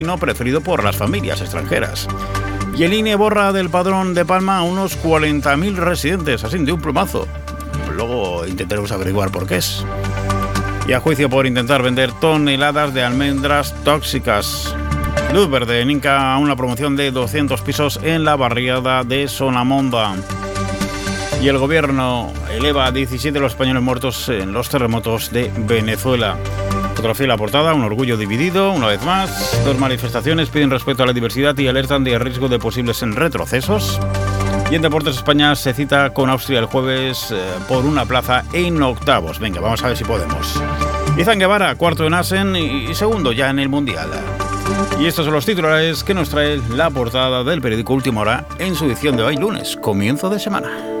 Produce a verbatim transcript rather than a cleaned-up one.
no preferido por las familias extranjeras. Y el I N E borra del padrón de Palma a unos cuarenta mil residentes, así de un plumazo. Luego intentaremos averiguar por qué es. Y a juicio por intentar vender toneladas de almendras tóxicas. Luz verde hinca a una promoción de doscientos pisos en la barriada de Sonamonda. Y el gobierno eleva a diecisiete los españoles muertos en los terremotos de Venezuela. Fotografía en la portada, un orgullo dividido, una vez más. Dos manifestaciones piden respeto a la diversidad y alertan de riesgo de posibles retrocesos. Y en Deportes, España se cita con Austria el jueves eh, por una plaza en octavos. Venga, vamos a ver si podemos. Izan Guevara, cuarto en Asen y segundo ya en el Mundial. Y estos son los titulares que nos trae la portada del periódico Última Hora en su edición de hoy lunes, comienzo de semana.